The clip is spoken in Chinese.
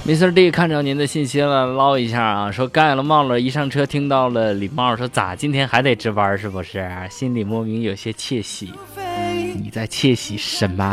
Mr. D 看着您的信息了，唠一下啊，说盖了帽了，一上车听到了礼貌，说咋今天还得值班是不是？心里莫名有些窃喜。你在窃喜什么？